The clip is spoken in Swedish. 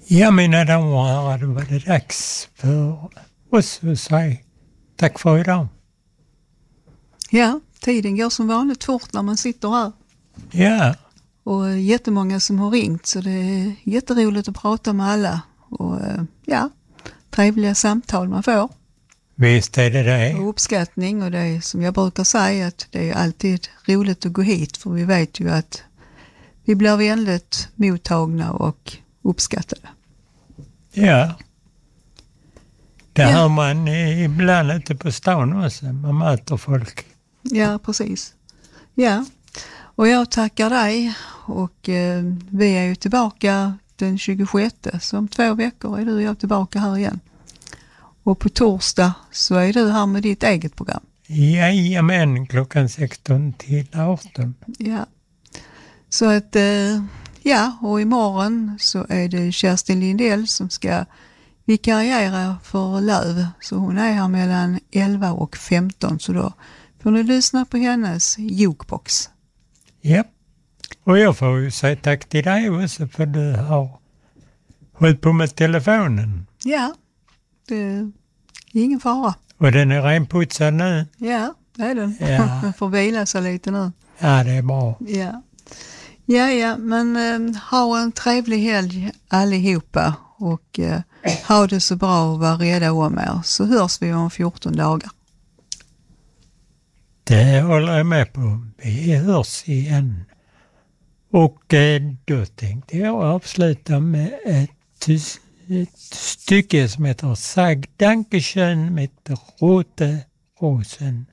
Ja, mina damer och herrar, då var det dags för oss att säga tack för idag. Ja, tiden går som vanligt fort när man sitter här. Ja. Och jättemånga som har ringt, så det är jätteroligt att prata med alla. Och ja, trevliga samtal man får. Visst är det. Och uppskattning, och det är som jag brukar säga, att det är alltid roligt att gå hit, för vi vet ju att vi blir vänligt mottagna och uppskattade. Ja. Det hör man ibland ute på stan också. Man möter folk. Ja, precis. Ja, och jag tackar dig, och vi är ju tillbaka den 26. Så om 2 veckor är du och jag tillbaka här igen. Och på torsdag så är du här med ditt eget program. Jajamän, klockan 16 till 18. Ja, så att ja, och imorgon så är det Kerstin Lindell som ska vikariera för Löv. Så hon är här mellan 11 och 15, så då får ni lyssna på hennes jukebox. Ja, och jag får ju säga tack till dig också, för du har hållit på med telefonen. Ja, det är ingen fara. Och den är renputsad nu. Ja, det är den. Ja. Man får vila sig lite nu. Ja, det är bra. Ja. Ja, men ha en trevlig helg allihopa, och ha det så bra och var rädda om er, så hörs vi om 14 dagar. Det håller jag med på. Vi hörs igen. Och då tänkte jag avsluta med ett stycke som heter Sag Dankeschön med Rote Rosen.